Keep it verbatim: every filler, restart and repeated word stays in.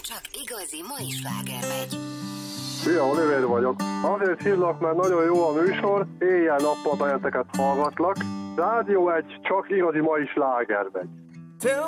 csak igazi mai sláger megy. Szia, Olivér vagyok. Azért hívlak, mert nagyon jó a műsor, éjjel-nappal benneteket hallgatlak. Rádió egy csak igazi mai sláger megy.